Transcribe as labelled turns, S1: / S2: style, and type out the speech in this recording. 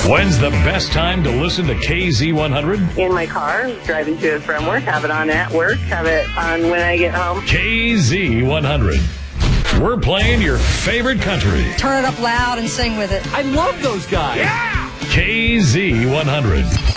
S1: When's the best time to listen to KZ100?
S2: In my car, driving to and from work, have it on at work, have it on when I get home.
S1: KZ100. We're playing your favorite country.
S3: Turn it up loud and sing with it.
S4: I love those guys.
S1: KZ100.